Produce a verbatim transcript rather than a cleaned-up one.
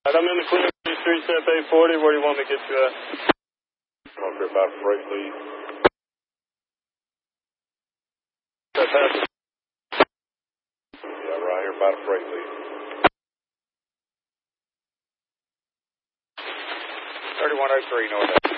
I'm in the Queen Street, step eight forty. Where do you want me to get you at? I'm here about freight lead. That's happening. Yeah, right here about a freight lead. thirty-one oh three north.